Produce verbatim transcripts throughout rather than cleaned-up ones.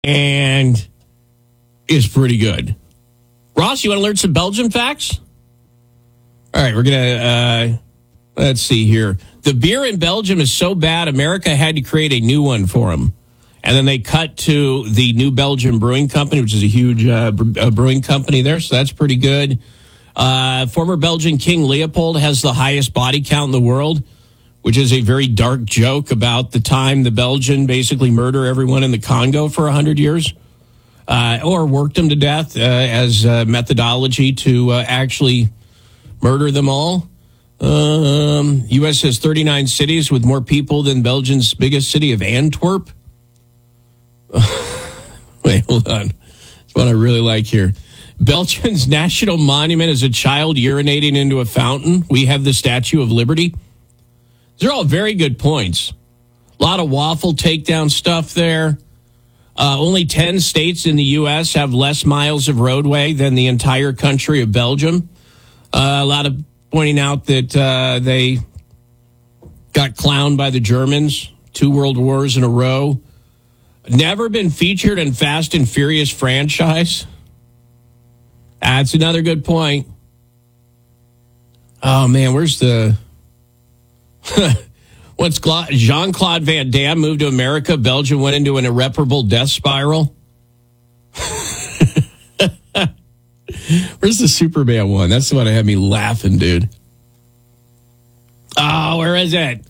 and is pretty good. Ross, you want to learn some Belgian facts? All right, we're going to, uh, let's see here. The beer in Belgium is so bad, America had to create a new one for them. And then they cut to the New Belgium Brewing Company, which is a huge uh, brewing company there, so that's pretty good. Uh, former Belgian King Leopold has the highest body count in the world, which is a very dark joke about the time the Belgian basically murder everyone in the Congo for one hundred years, uh, or worked them to death uh, as a methodology to uh, actually murder them all. Um, U S has thirty-nine cities with more people than Belgium's biggest city of Antwerp. Wait, hold on. That's what I really like here. Belgium's national monument is a child urinating into a fountain. We have the Statue of Liberty. These are all very good points. A lot of waffle takedown stuff there. Uh, only ten states in the U S have less miles of roadway than the entire country of Belgium. Uh, a lot of pointing out that uh, they got clowned by the Germans, two world wars in a row. Never been featured in Fast and Furious franchise. That's another good point. Oh, man, where's the... Once Jean-Claude Van Damme moved to America, Belgium went into an irreparable death spiral. Where's the Superman one? That's the one that had me laughing, dude. Oh, where is it?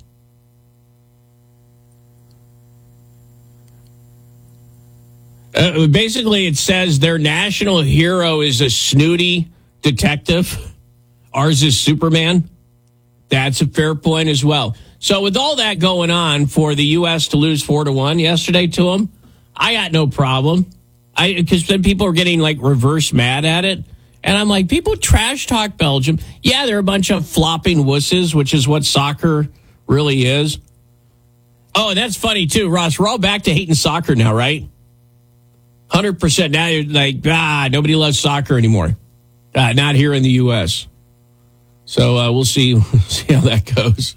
Uh, basically, it says their national hero is a snooty detective. Ours is Superman. That's a fair point as well. So with all that going on for the U S to lose four to one yesterday to them, I got no problem. I because then people are getting like reverse mad at it. And I'm like, people trash talk Belgium. Yeah, they're a bunch of flopping wusses, which is what soccer really is. Oh, and that's funny too, Ross. We're all back to hating soccer now, right? one hundred percent. Now you're like, ah, nobody loves soccer anymore. Uh, not here in the U S. So uh, we'll see, see how that goes.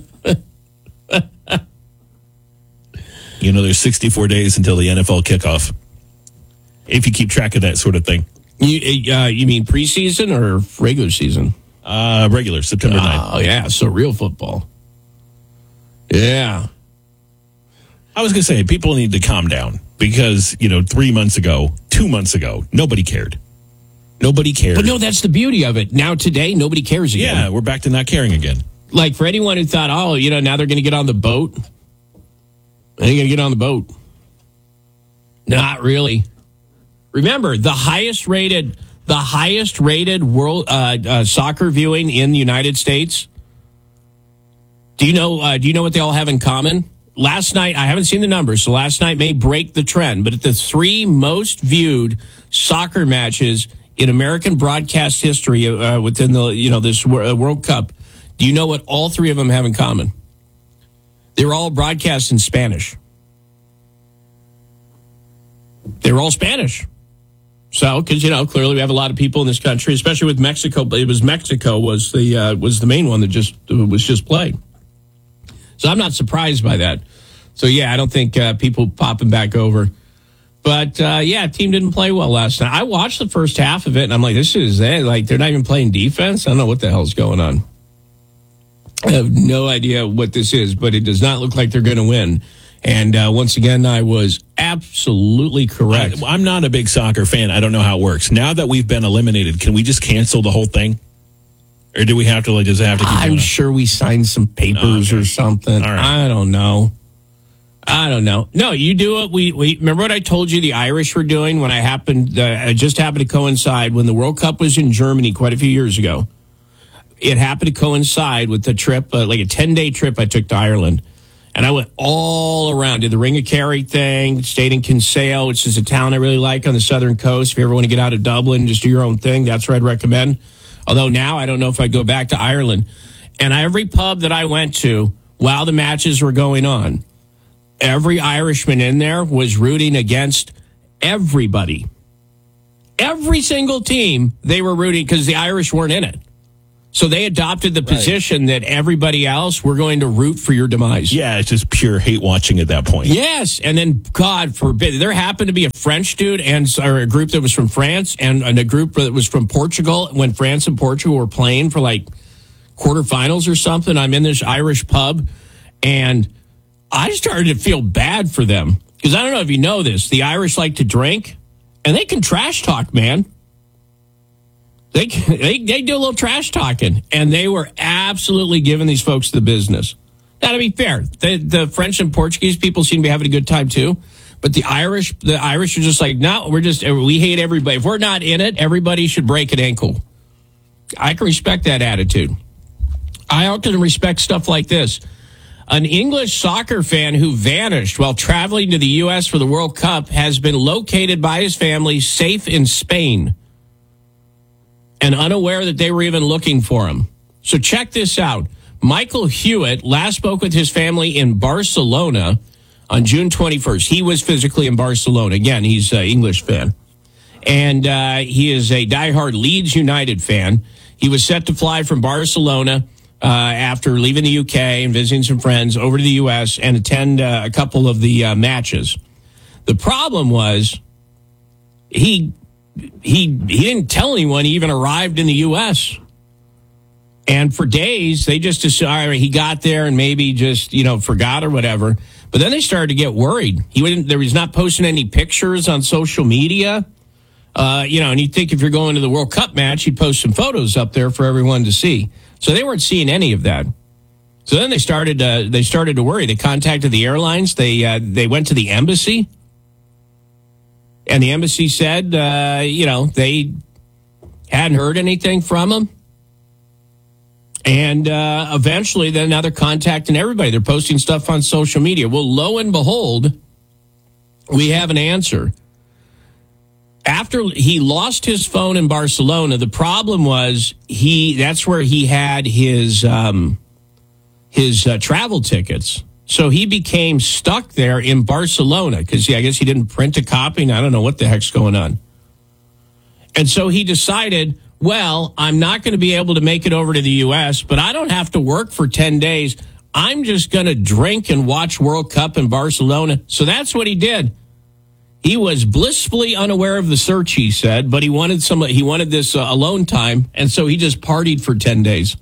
You know, there's sixty-four days until the N F L kickoff. If you keep track of that sort of thing. You, uh, you mean preseason or regular season? Uh, regular, September ninth. Oh, yeah, so real football. Yeah. I was going to say, people need to calm down because, you know, three months ago, two months ago, nobody cared. Nobody cared. But no, that's the beauty of it. Now today, nobody cares again. Yeah, we're back to not caring again. Like for anyone who thought, oh, you know, now they're going to get on the boat. They're going to get on the boat. Not really. Remember, the highest rated, the highest rated world uh, uh, soccer viewing in the United States. Do you know? Uh, do you know what they all have in common? Last night, I haven't seen the numbers, so last night may break the trend. But the three most viewed soccer matches in American broadcast history uh, within the you know this World Cup. Do you know what all three of them have in common? They were all broadcast in Spanish. They were all Spanish. So, because, you know, clearly we have a lot of people in this country, especially with Mexico. But it was Mexico was the uh, was the main one that just was just played. So I'm not surprised by that. So, yeah, I don't think uh, people popping back over. But, uh, yeah, team didn't play well last night. I watched the first half of it, and I'm like, this is it. Like, they're not even playing defense. I don't know what the hell's going on. I have no idea what this is, but it does not look like they're going to win. And uh, once again, I was absolutely correct. I, I'm not a big soccer fan. I don't know how it works. Now that we've been eliminated, can we just cancel the whole thing? Or do we have to, like, does it have to keep I'm sure we signed some papers oh, okay. or something. All right. I don't know. I don't know. No, you do it. We, we remember what I told you the Irish were doing when I happened, uh, it just happened to coincide when the World Cup was in Germany quite a few years ago. It happened to coincide with the trip, uh, like a ten-day trip I took to Ireland. And I went all around, did the Ring of Kerry thing, stayed in Kinsale, which is a town I really like on the southern coast. If you ever want to get out of Dublin, just do your own thing, that's where I'd recommend. Although now I don't know if I'd go back to Ireland. And every pub that I went to while the matches were going on, every Irishman in there was rooting against everybody. Every single team, they were rooting because the Irish weren't in it. So they adopted the position right. that everybody else, we're going to root for your demise. Yeah, it's just pure hate watching at that point. Yes, and then, God forbid, there happened to be a French dude and or a group that was from France and, and a group that was from Portugal. When France and Portugal were playing for like quarterfinals or something, I'm in this Irish pub, and I started to feel bad for them. Because I don't know if you know this, the Irish like to drink, and they can trash talk, man. They, they they do a little trash talking, and they were absolutely giving these folks the business. Now, to be fair, the, the French and Portuguese people seem to be having a good time too, but the Irish the Irish are just like, no, we're just we hate everybody. If we're not in it, everybody should break an ankle. I can respect that attitude. I often respect stuff like this. An English soccer fan who vanished while traveling to the U S for the World Cup has been located by his family safe in Spain, and unaware that they were even looking for him. So check this out. Michael Hewitt last spoke with his family in Barcelona on June twenty-first. He was physically in Barcelona. Again, he's an English fan. And uh, he is a diehard Leeds United fan. He was set to fly from Barcelona uh, after leaving the U K and visiting some friends over to the U S and attend uh, a couple of the uh, matches. The problem was he... He he didn't tell anyone he even arrived in the U S. And for days, they just decided he got there and maybe just, you know, forgot or whatever. But then they started to get worried. He wouldn't, there was not posting any pictures on social media. Uh, you know, and you'd think if you're going to the World Cup match, he'd post some photos up there for everyone to see. So they weren't seeing any of that. So then they started uh, they started to worry. They contacted the airlines. They uh, they went to the embassy. And the embassy said, uh, you know, they hadn't heard anything from him. And uh, eventually, then now they're contacting everybody. They're posting stuff on social media. Well, lo and behold, we have an answer. After he lost his phone in Barcelona, the problem was he that's where he had his, um, his uh, travel tickets. So he became stuck there in Barcelona because yeah, I guess he didn't print a copy. And I don't know what the heck's going on. And so he decided, well, I'm not going to be able to make it over to the U S, but I don't have to work for ten days. I'm just going to drink and watch World Cup in Barcelona. So that's what he did. He was blissfully unaware of the search, he said, but he wanted some. He wanted this uh, alone time, and so he just partied for ten days.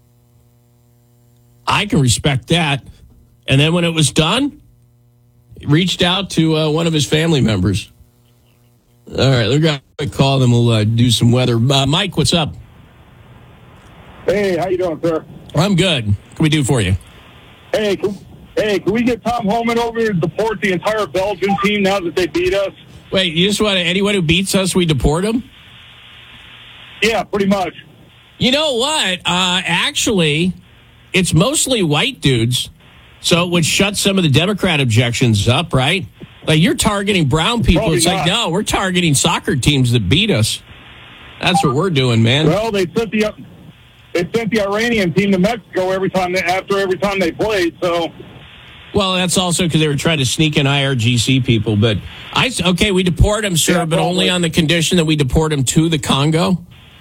I can respect that. And then when it was done, he reached out to uh, one of his family members. All right, we're going to call them. We'll uh, do some weather. Uh, Mike, what's up? Hey, how you doing, sir? I'm good. What can we do for you? Hey, can, hey, can we get Tom Homan over to deport the entire Belgian team now that they beat us? Wait, you just want to, anyone who beats us, we deport them? Yeah, pretty much. You know what? Uh, actually, it's mostly white dudes. So it would shut some of the Democrat objections up, right? Like, you're targeting brown people. Probably it's not. like, no, we're targeting soccer teams that beat us. That's what we're doing, man. Well, they sent the they sent the Iranian team to Mexico every time they, after every time they played. So, well, that's also because they were trying to sneak in I R G C people. But I okay, we deport them, sir, yeah, but only on the condition that we deport them to the Congo.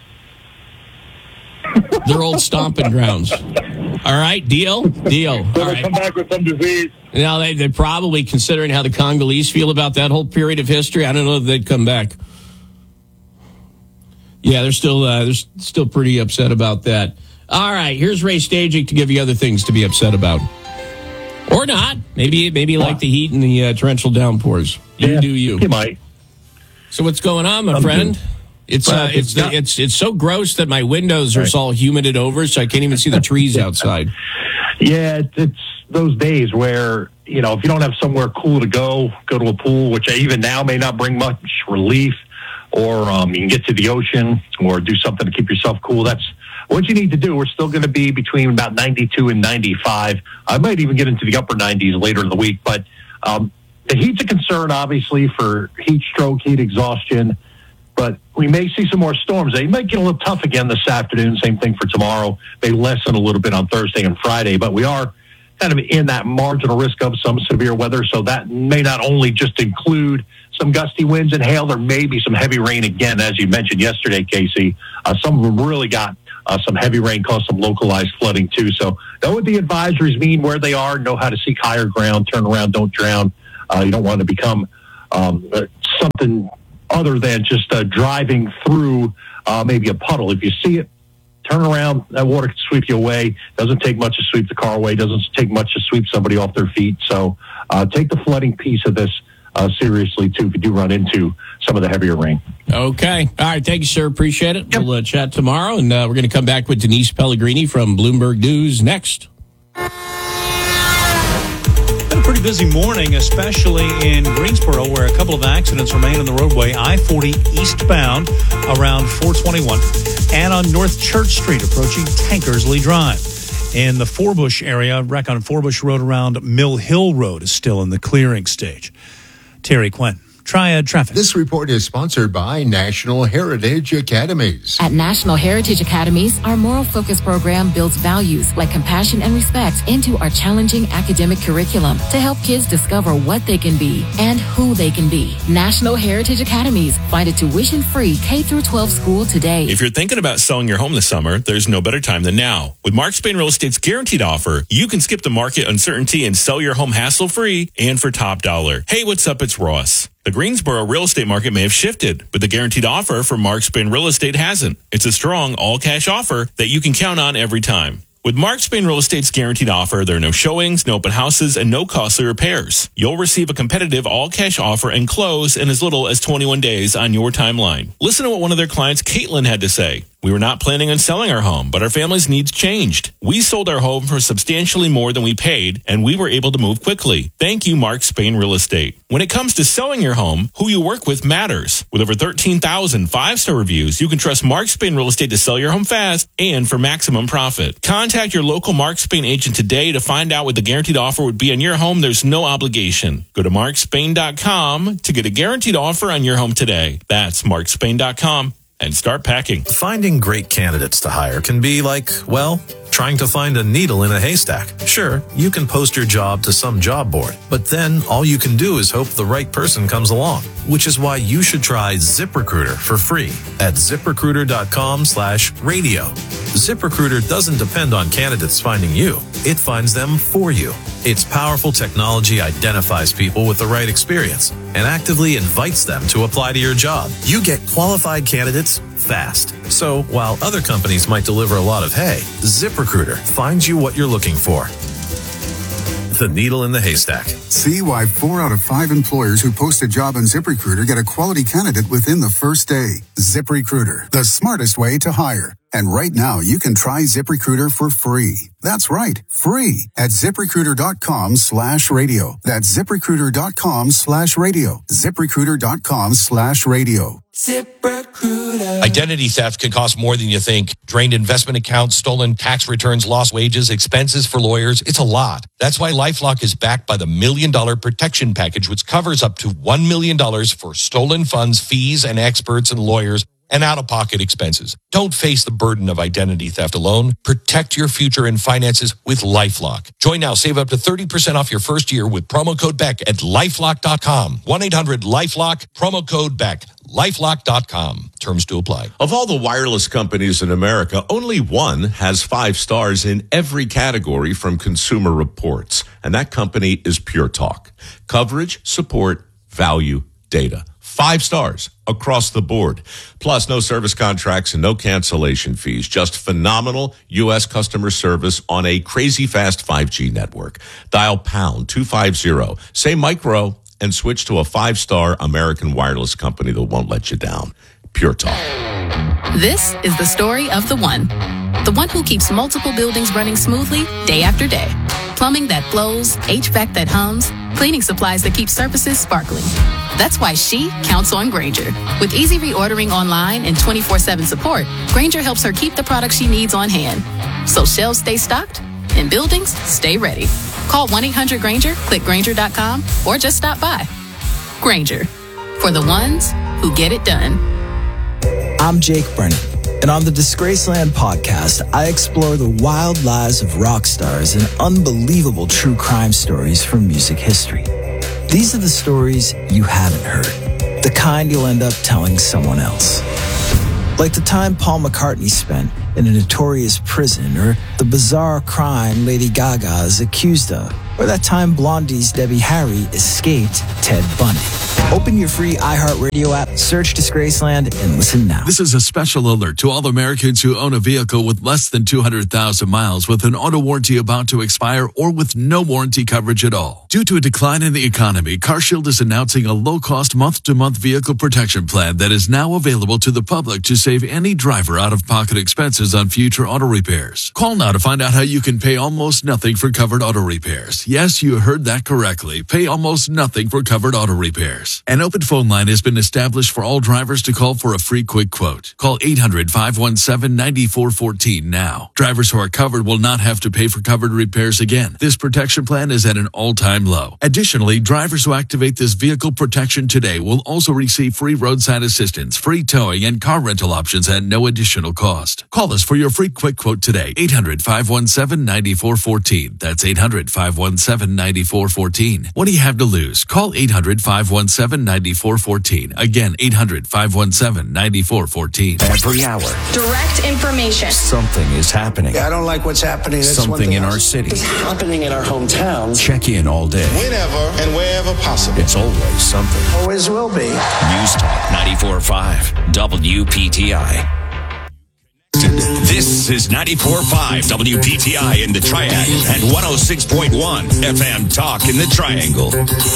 Their old stomping grounds. All right, deal? Deal. So All they right. come back with some disease. Now, they, they're probably considering how the Congolese feel about that whole period of history. I don't know if they'd come back. Yeah, they're still uh, they're still pretty upset about that. All right, here's Ray Stajic to give you other things to be upset about. Or not. Maybe maybe like the heat and the uh, torrential downpours. You yeah, do you. You might. So what's going on, my I'm friend? good. It's Well, uh, it's it's not- it's it's so gross that my windows are Right. all humided over, so I can't even see the trees outside. Yeah, it's, it's those days where, you know, if you don't have somewhere cool to go, go to a pool, which even now may not bring much relief, or um, you can get to the ocean or do something to keep yourself cool. That's what you need to do. We're still going to be between about ninety-two and ninety-five. I might even get into the upper nineties later in the week, but um, the heat's a concern, obviously, for heat stroke, heat exhaustion. But we may see some more storms. They might get a little tough again this afternoon. Same thing for tomorrow. They lessen a little bit on Thursday and Friday. But we are kind of in that marginal risk of some severe weather. So that may not only just include some gusty winds and hail. There may be some heavy rain again, as you mentioned yesterday, Casey. Uh, some of them really got Uh, some heavy rain caused some localized flooding too. So know what the advisories mean, where they are, know how to seek higher ground, turn around, don't drown. Uh, you don't want to become um, something other than just uh, driving through uh, maybe a puddle. If you see it, turn around. That water can sweep you away. Doesn't take much to sweep the car away. Doesn't take much to sweep somebody off their feet. So uh, take the flooding piece of this uh, seriously, too, if you do run into some of the heavier rain. Okay. All right. Thank you, sir. Appreciate it. Yep. We'll uh, chat tomorrow, and uh, we're going to come back with Denise Pellegrini from Bloomberg News next. Been a pretty busy morning, especially in Greensboro, where a couple of accidents remain on the roadway. I forty eastbound around four twenty-one, and on North Church Street approaching Tankersley Drive. In the Forbush area, wreck on Forbush Road around Mill Hill Road is still in the clearing stage. Terry Quinn, Triad Traffic. This report is sponsored by National Heritage Academies. At National Heritage Academies, our moral focus program builds values like compassion and respect into our challenging academic curriculum to help kids discover what they can be and who they can be. National Heritage Academies. Find a tuition-free K through twelve school today. If you're thinking about selling your home this summer, there's no better time than now. With Mark Spain Real Estate's guaranteed offer, you can skip the market uncertainty and sell your home hassle-free and for top dollar. Hey, what's up? It's Ross. The Greensboro real estate market may have shifted, but the guaranteed offer from Mark Spain Real Estate hasn't. It's a strong, all-cash offer that you can count on every time. With Mark Spain Real Estate's guaranteed offer, there are no showings, no open houses, and no costly repairs. You'll receive a competitive all-cash offer and close in as little as twenty-one days on your timeline. Listen to what one of their clients, Caitlin, had to say. We were not planning on selling our home, but our family's needs changed. We sold our home for substantially more than we paid, and we were able to move quickly. Thank you, Mark Spain Real Estate. When it comes to selling your home, who you work with matters. With over thirteen thousand five-star reviews, you can trust Mark Spain Real Estate to sell your home fast and for maximum profit. Contact your local Mark Spain agent today to find out what the guaranteed offer would be on your home. There's no obligation. Go to mark spain dot com to get a guaranteed offer on your home today. That's mark spain dot com. And start packing. Finding great candidates to hire can be like, well, trying to find a needle in a haystack. Sure, you can post your job to some job board, but then all you can do is hope the right person comes along, which is why you should try ZipRecruiter for free at ZipRecruiter.com slash radio. ZipRecruiter doesn't depend on candidates finding you. It finds them for you. Its powerful technology identifies people with the right experience and actively invites them to apply to your job. You get qualified candidates fast. So while other companies might deliver a lot of hay, ZipRecruiter finds you what you're looking for. The needle in the haystack. See why four out of five employers who post a job on ZipRecruiter get a quality candidate within the first day. ZipRecruiter, the smartest way to hire. And right now, you can try ZipRecruiter for free. That's right, free at ZipRecruiter.com slash radio. That's ZipRecruiter.com slash radio. ZipRecruiter.com slash radio. ZipRecruiter. Identity theft can cost more than you think. Drained investment accounts, stolen tax returns, lost wages, expenses for lawyers. It's a lot. That's why LifeLock is backed by the Million Dollar Protection Package, which covers up to one million dollars for stolen funds, fees, and experts and lawyers, and out-of-pocket expenses. Don't face the burden of identity theft alone. Protect your future and finances with LifeLock. Join now. Save up to thirty percent off your first year with promo code Beck at lifelock dot com. one eight hundred lifelock, promo code Beck. lifelock dot com. Terms to apply. Of all the wireless companies in America, only one has five stars in every category from Consumer Reports, and that company is Pure Talk. Coverage, support, value, data. Five stars across the board. Plus, no service contracts and no cancellation fees. Just phenomenal U S customer service on a crazy fast five G network. Dial pound two fifty, say micro, and switch to a five-star American wireless company that won't let you down. Pure Talk. This is the story of the one. The one who keeps multiple buildings running smoothly day after day. Plumbing that flows, H V A C that hums, cleaning supplies that keep surfaces sparkling. That's why she counts on Grainger. With easy reordering online and twenty-four seven support, Grainger helps her keep the products she needs on hand. So shelves stay stocked and buildings stay ready. Call one eight hundred Grainger, click Grainger dot com, or just stop by. Grainger, for the ones who get it done. I'm Jake Brennan, and on the Disgraceland podcast, I explore the wild lives of rock stars and unbelievable true crime stories from music history. These are the stories you haven't heard, the kind you'll end up telling someone else. Like the time Paul McCartney spent in a notorious prison, or the bizarre crime Lady Gaga is accused of, or that time Blondie's Debbie Harry escaped Ted Bundy. Open your free iHeartRadio app, search Disgraceland, and listen now. This is a special alert to all Americans who own a vehicle with less than two hundred thousand miles with an auto warranty about to expire or with no warranty coverage at all. Due to a decline in the economy, CarShield is announcing a low-cost month-to-month vehicle protection plan that is now available to the public to save any driver out-of-pocket expenses on future auto repairs. Call now to find out how you can pay almost nothing for covered auto repairs. Yes, you heard that correctly. Pay almost nothing for covered auto repairs. An open phone line has been established for all drivers to call for a free quick quote. Call eight hundred, five one seven, nine four one four now. Drivers who are covered will not have to pay for covered repairs again. This protection plan is at an all-time low. Additionally, drivers who activate this vehicle protection today will also receive free roadside assistance, free towing, and car rental options at no additional cost. Call us for your free quick quote today. eight hundred, five one seven, nine four one four. That's eight hundred, five one seven, nine four one four. What do you have to lose? Call eight hundred, five one seven, nine four one four. Again, eight hundred, five one seven, nine four one four. Every hour. Direct information. Something is happening. Yeah, I don't like what's happening. That's Something in our city. It's happening in our hometown. Check in all day. Whenever and wherever possible. It's always something. Always will be. News Talk ninety-four point five W P T I. This is ninety-four point five W P T I in the Triad and one oh six point one F M Talk in the Triangle.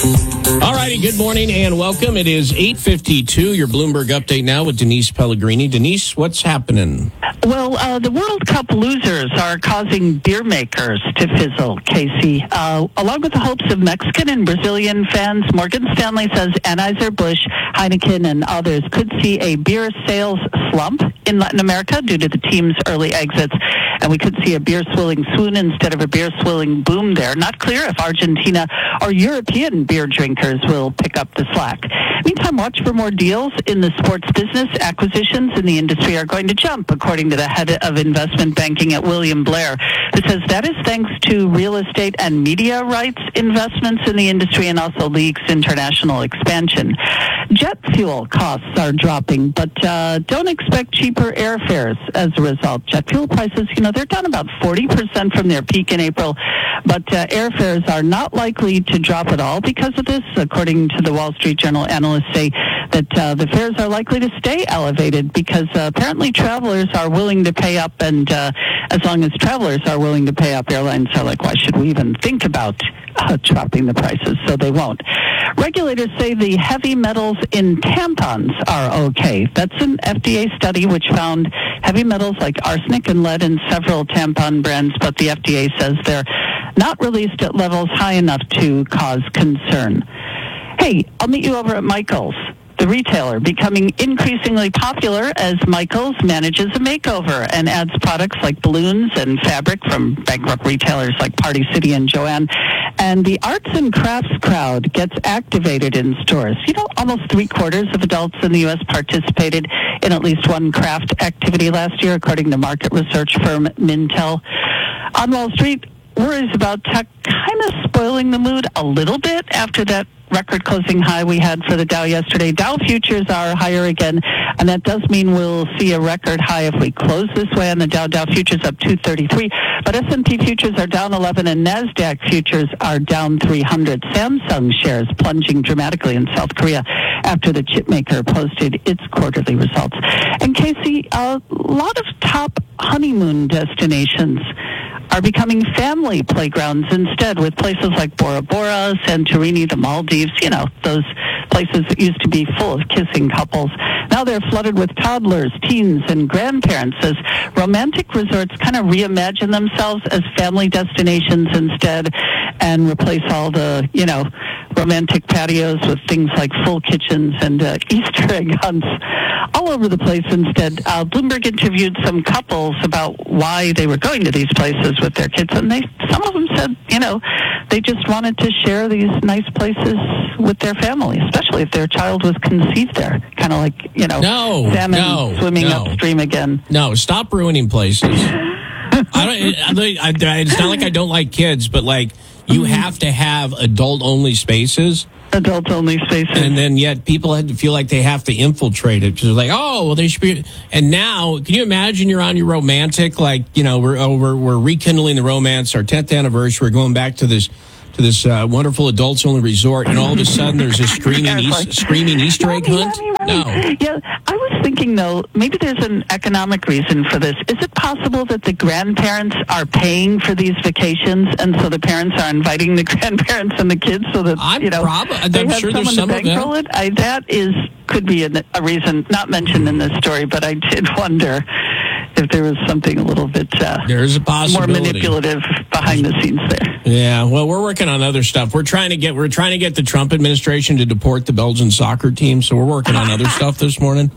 All righty, good morning and welcome. It is eight fifty-two, your Bloomberg update now with Denise Pellegrini. Denise, what's happening? Well, uh, the World Cup losers are causing beer makers to fizzle, Casey. Uh, along with the hopes of Mexican and Brazilian fans, Morgan Stanley says Anheuser-Busch, Heineken, and others could see a beer sales slump in Latin America due to the team's early exits, and we could see a beer-swilling swoon instead of a beer-swilling boom there. Not clear if Argentina or European beer drinkers will pick up the slack. Meantime, watch for more deals in the sports business. Acquisitions in the industry are going to jump, according to the head of investment banking at William Blair, who says that is thanks to real estate and media rights investments in the industry and also league's international expansion. Jet fuel costs are dropping, but uh, don't expect cheaper airfares as a result. Jet fuel prices, you know, they're down about forty percent from their peak in April, but uh, airfares are not likely to drop at all because of this, according to the Wall Street Journal. Analysts say that uh, the fares are likely to stay elevated because uh, apparently travelers are willing to pay up, and uh, as long as travelers are willing to pay up, airlines are like, why should we even think about uh, dropping the prices? So they won't. Regulators say the heavy metals in tampons are okay. That's an F D A study which found heavy metals like arsenic and lead in several tampon brands, but the F D A says they're not released at levels high enough to cause concern. Hey, I'll meet you over at Michael's, the retailer, becoming increasingly popular as Michael's manages a makeover and adds products like balloons and fabric from bankrupt retailers like Party City and Joann. And the arts and crafts crowd gets activated in stores. You know, almost three quarters of adults in the U S participated in at least one craft activity last year, according to market research firm Mintel. On Wall Street, worries about tech kind of spoiling the mood a little bit after that record closing high we had for the Dow yesterday. Dow futures are higher again, and that does mean we'll see a record high if we close this way on the Dow. Dow futures up two thirty-three, but S and P futures are down eleven, and NASDAQ futures are down three hundred. Samsung shares plunging dramatically in South Korea after the chipmaker posted its quarterly results. And Casey, a lot of top honeymoon destinations are becoming family playgrounds instead, with places like Bora Bora, Santorini, the Maldives, you know, those places that used to be full of kissing couples. Now they're flooded with toddlers, teens, and grandparents as romantic resorts kind of reimagine themselves as family destinations instead and replace all the, you know, romantic patios with things like full kitchens and uh, Easter egg hunts all over the place instead. Uh, Bloomberg interviewed some couples about why they were going to these places with their kids, and they some of them said, you know, they just wanted to share these nice places with their family, especially if their child was conceived there. Kind of like, you know, no, salmon no, swimming no. upstream again. No, stop ruining places. I don't. I, I, it's not like I don't like kids, but like you have to have adult-only spaces adult-only spaces. And then yet people had to feel like they have to infiltrate it. Because they're like, oh, well, they should be. And now, can you imagine you're on your romantic, like, you know, we're oh, we're, we're rekindling the romance, our tenth anniversary, we're going back to this to this uh, wonderful adults-only resort, and all of a sudden there's a screaming, East, screaming Easter egg hunt? No. Yeah, I was thinking, though, maybe there's an economic reason for this. Is it possible that the grandparents are paying for these vacations, and so the parents are inviting the grandparents and the kids so that, I'm you know, prob- I'm they have sure someone there's some to of that. bankroll it? I, that is, could be a, a reason, not mentioned in this story, but I did wonder if there was something a little bit uh, There's a possibility. more manipulative behind the scenes there. Yeah, well, we're working on other stuff. We're trying to get we're trying to get the Trump administration to deport the Belgian soccer team, so we're working on other stuff this morning.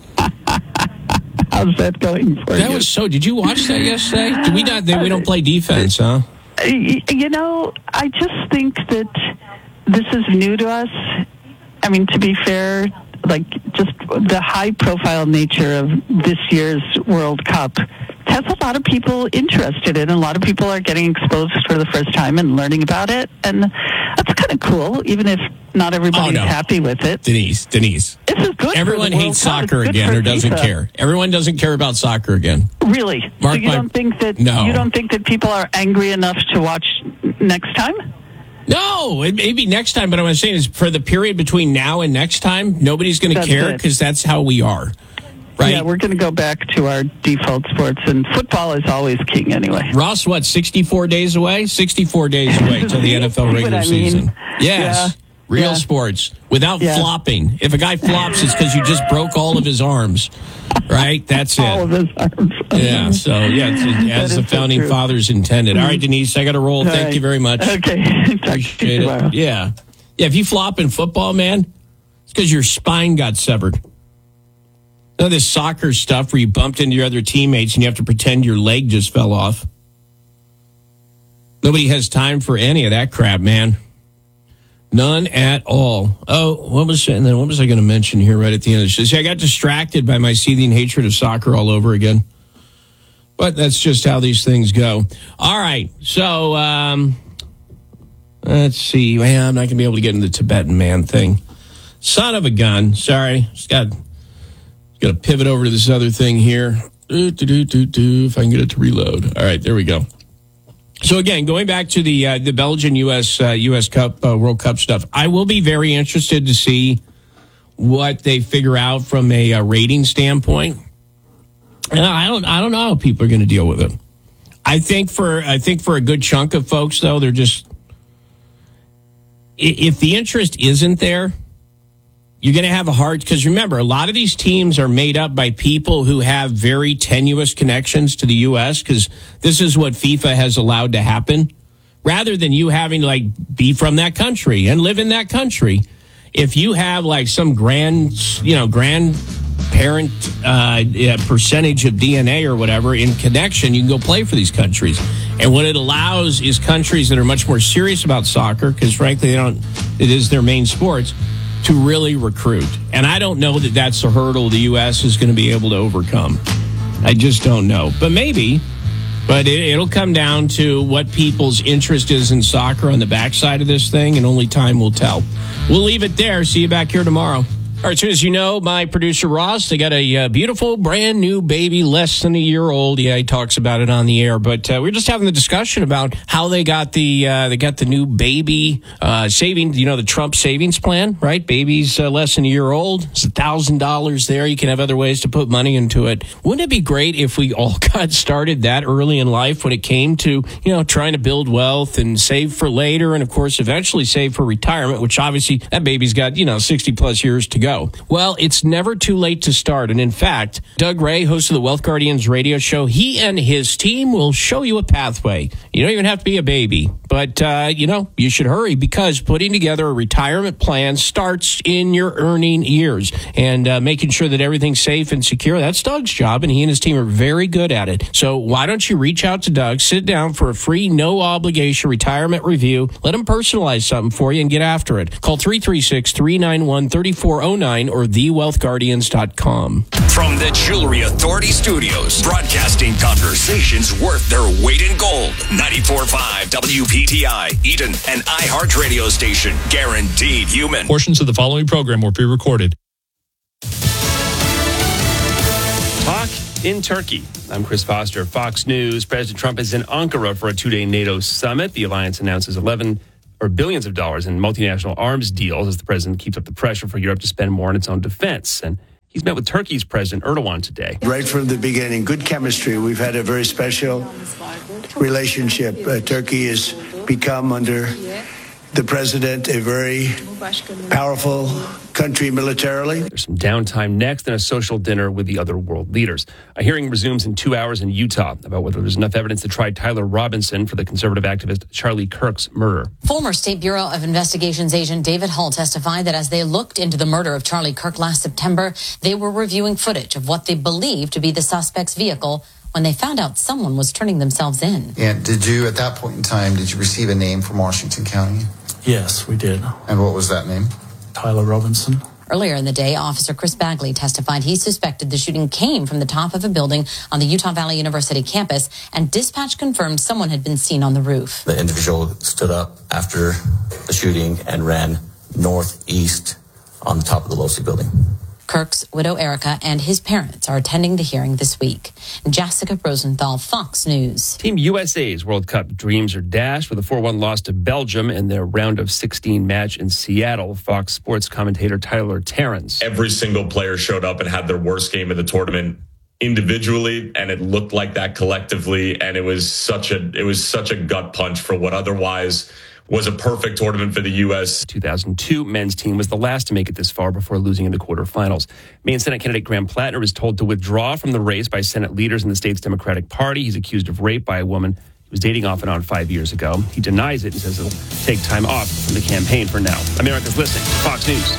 How's that going for that you? That was so. Did you watch that yesterday? Did we not? They, we don't play defense, huh? You know, I just think that this is new to us. I mean, to be fair, like just the high-profile nature of this year's World Cup has a lot of people interested in. A lot of people are getting exposed for the first time and learning about it, and that's kind of cool, even if not everybody's oh, no. happy with it. Denise, Denise. This is good. Everyone for the hates World Cup. soccer It's good again for or doesn't FIFA. care. Everyone doesn't care about soccer again. Really? Mark so you my- don't think that No. you don't think that people are angry enough to watch next time? No, it may be next time, but what I'm saying is for the period between now and next time, nobody's going to That's care it. because that's how we are. Right? Yeah, we're going to go back to our default sports, and football is always king anyway. Ross, what, sixty-four days away? sixty-four days away till the N F L See regular what I mean? season. Yes. Yeah. Real Yeah. sports without Yeah. flopping. If a guy flops, it's because you just broke all of his arms. Right? That's it. All of his arms. Yeah, so yeah, it's, That as is the so founding true. fathers intended. All right, Denise, I got to roll. All Thank right. you very much. Okay. Talk to you Appreciate tomorrow. it. Yeah. Yeah, if you flop in football, man, it's because your spine got severed. None of this soccer stuff where you bumped into your other teammates and you have to pretend your leg just fell off. Nobody has time for any of that crap, man. None at all. Oh, what was and then what was I going to mention here right at the end of the show? See, I got distracted by my seething hatred of soccer all over again. But that's just how these things go. All right, so um, let's see. Man, I'm not going to be able to get into the Tibetan man thing. Son of a gun. Sorry, just got got to pivot over to this other thing here. Do, do, do, do, do, if I can get it to reload. All right, there we go. So again, going back to the uh, the Belgian U S uh, U S Cup uh, World Cup stuff, I will be very interested to see what they figure out from a uh, rating standpoint. And I don't I don't know how people are going to deal with it. I think for I think for a good chunk of folks though, they're just i- if the interest isn't there, you're going to have a hard, because remember, a lot of these teams are made up by people who have very tenuous connections to the U S because this is what FIFA has allowed to happen. Rather than you having to like be from that country and live in that country, if you have like some grand, you know, grandparent uh, yeah, percentage of D N A or whatever in connection, you can go play for these countries. And what it allows is countries that are much more serious about soccer, because frankly, they don't, it is their main sports, to really recruit. And I don't know that that's a hurdle the U S is going to be able to overcome. I just don't know. But maybe. But it, it'll come down to what people's interest is in soccer on the backside of this thing, and only time will tell. We'll leave it there. See you back here tomorrow. All right, as soon as you know, my producer Ross, they got a uh, beautiful, brand new baby, less than a year old. Yeah, he talks about it on the air. But uh, we're just having the discussion about how they got the uh, they got the new baby uh, saving. You know, the Trump savings plan, right? Baby's uh, less than a year old. It's a thousand dollars there. You can have other ways to put money into it. Wouldn't it be great if we all got started that early in life when it came to, you know, trying to build wealth and save for later, and of course, eventually save for retirement, which obviously that baby's got, you know, sixty plus years to go. Well, it's never too late to start. And in fact, Doug Ray, host of the Wealth Guardians radio show, he and his team will show you a pathway. You don't even have to be a baby, but, uh, you know, you should hurry, because putting together a retirement plan starts in your earning years, and uh, making sure that everything's safe and secure. That's Doug's job, and he and his team are very good at it. So why don't you reach out to Doug, sit down for a free, no obligation retirement review, let him personalize something for you and get after it. Call three three six, three nine one, three four zero nine. nine or the wealth guardians dot com. From the Jewelry Authority Studios, broadcasting conversations worth their weight in gold. ninety-four point five W P T I, Eden, an iHeart radio station. Guaranteed human. Portions of the following program were pre-recorded. Talk in Turkey. I'm Chris Foster, Fox News. President Trump is in Ankara for a two-day NATO summit. The alliance announces eleven or billions of dollars in multinational arms deals as the president keeps up the pressure for Europe to spend more on its own defense. And he's met with Turkey's President Erdogan today. Right from the beginning, good chemistry. We've had a very special relationship. Uh, Turkey has become, under the president, a very powerful country militarily. There's some downtime next and a social dinner with the other world leaders. A hearing resumes in two hours in Utah about whether there's enough evidence to try Tyler Robinson for the conservative activist Charlie Kirk's murder. Former State Bureau of Investigations agent David Hull testified that as they looked into the murder of Charlie Kirk last September, they were reviewing footage of what they believed to be the suspect's vehicle when they found out someone was turning themselves in. And did you, at that point in time, did you receive a name from Washington County? Yes, we did. And what was that name? Tyler Robinson. Earlier in the day, Officer Chris Bagley testified he suspected the shooting came from the top of a building on the Utah Valley University campus, and dispatch confirmed someone had been seen on the roof. The individual stood up after the shooting and ran northeast on the top of the Losey building. Kirk's widow, Erica, and his parents are attending the hearing this week. Jessica Rosenthal, Fox News. Team U S A's World Cup dreams are dashed with a four one loss to Belgium in their round of sixteen match in Seattle. Fox Sports commentator Tyler Terrence. Every single player showed up and had their worst game of the tournament individually, and it looked like that collectively, and it was such a it was such a gut punch for what otherwise was a perfect tournament for the U S. two thousand two men's team was the last to make it this far before losing in the quarterfinals. Maine Senate candidate Graham Plattner was told to withdraw from the race by Senate leaders in the state's Democratic Party. He's accused of rape by a woman he was dating off and on five years ago. He denies it and says he'll take time off from the campaign for now. America's listening to Fox News.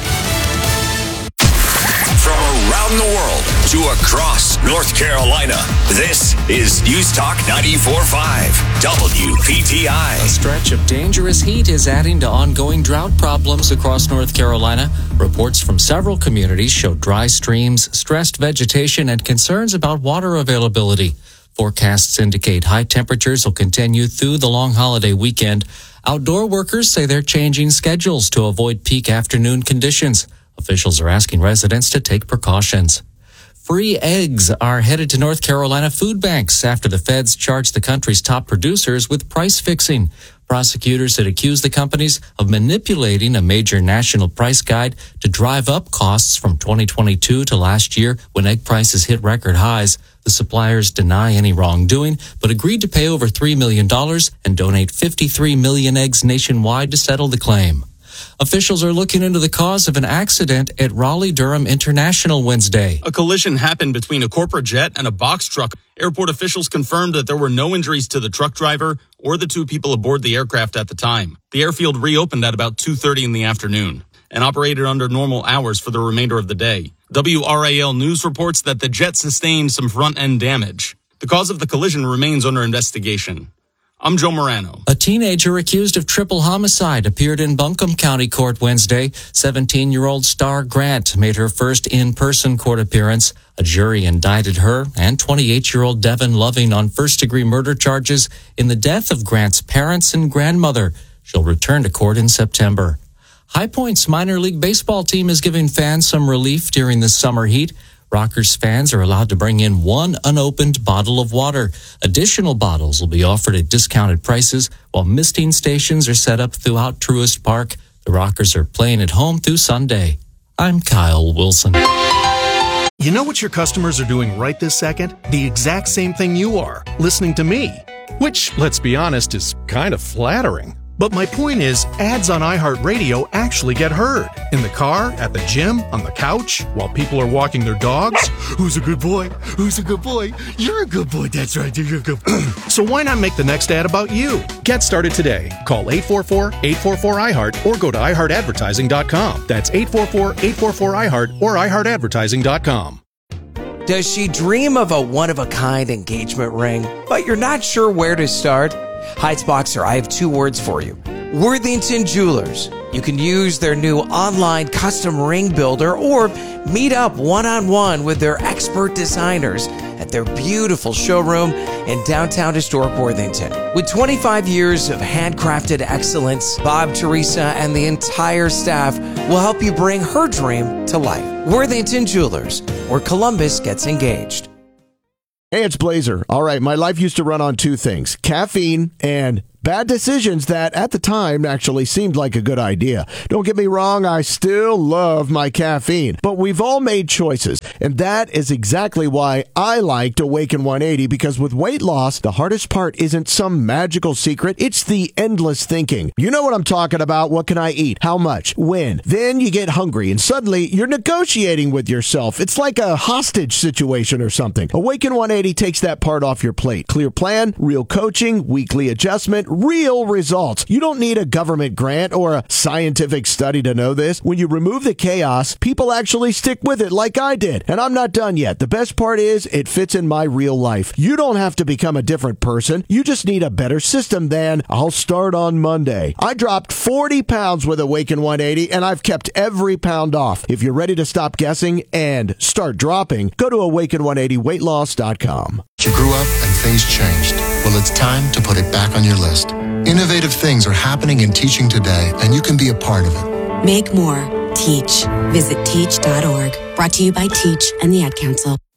From around the world to across North Carolina, this is News Talk ninety-four point five W P T I. A stretch of dangerous heat is adding to ongoing drought problems across North Carolina. Reports from several communities show dry streams, stressed vegetation, and concerns about water availability. Forecasts indicate high temperatures will continue through the long holiday weekend. Outdoor workers say they're changing schedules to avoid peak afternoon conditions. Officials are asking residents to take precautions. Free eggs are headed to North Carolina food banks after the feds charged the country's top producers with price fixing. Prosecutors had accused the companies of manipulating a major national price guide to drive up costs from twenty twenty-two to last year when egg prices hit record highs. The suppliers deny any wrongdoing, but agreed to pay over three million dollars and donate fifty-three million eggs nationwide to settle the claim. Officials are looking into the cause of an accident at Raleigh-Durham International Wednesday. A collision happened between a corporate jet and a box truck. Airport officials confirmed that there were no injuries to the truck driver or the two people aboard the aircraft at the time. The airfield reopened at about two thirty in the afternoon and operated under normal hours for the remainder of the day. W R A L News reports that the jet sustained some front-end damage. The cause of the collision remains under investigation. I'm Joe Morano. A teenager accused of triple homicide appeared in Buncombe County Court Wednesday. seventeen-year-old Star Grant made her first in-person court appearance. A jury indicted her and twenty-eight-year-old Devin Loving on first-degree murder charges in the death of Grant's parents and grandmother. She'll return to court in September. High Point's minor league baseball team is giving fans some relief during the summer heat. Rockers fans are allowed to bring in one unopened bottle of water. Additional bottles will be offered at discounted prices, while misting stations are set up throughout Truist Park. The Rockers are playing at home through Sunday. I'm Kyle Wilson. You know what your customers are doing right this second? The exact same thing you are, listening to me. Which, let's be honest, is kind of flattering. But my point is, ads on iHeartRadio actually get heard. In the car, at the gym, on the couch, while people are walking their dogs. Who's a good boy? Who's a good boy? You're a good boy. That's right. You're a good boy. So why not make the next ad about you? Get started today. Call eight four four, eight four four, I heart or go to i heart advertising dot com. That's eight four four, eight four four, I heart or i heart advertising dot com. Does she dream of a one-of-a-kind engagement ring, but you're not sure where to start? Heights Boxer, I have two words for you. Worthington Jewelers. You can use their new online custom ring builder or meet up one-on-one with their expert designers at their beautiful showroom in downtown historic Worthington. With twenty-five years of handcrafted excellence, Bob, Teresa, and the entire staff will help you bring her dream to life. Worthington Jewelers, where Columbus gets engaged. Hey, it's Blazer. All right, my life used to run on two things, caffeine and bad decisions that at the time actually seemed like a good idea. Don't get me wrong, I still love my caffeine, but we've all made choices, and that is exactly why I liked Awaken one eighty, because with weight loss, the hardest part isn't some magical secret, it's the endless thinking. You know what I'm talking about. What can I eat? How much? When? Then you get hungry, and suddenly you're negotiating with yourself. It's like a hostage situation or something. Awaken one eighty takes that part off your plate. Clear plan, real coaching, weekly adjustment, real results. You don't need a government grant or a scientific study to know this. When you remove the chaos, people actually stick with it like I did. And I'm not done yet. The best part is it fits in my real life. You don't have to become a different person. You just need a better system than I'll start on Monday. I dropped forty pounds with Awaken one eighty, and I've kept every pound off. If you're ready to stop guessing and start dropping, go to awaken one eighty weight loss dot com. You grew up and things changed. Well, it's time to put it back on your list. Innovative things are happening in teaching today, and you can be a part of it. Make more. Teach. Visit teach dot org. Brought to you by Teach and the Ad Council.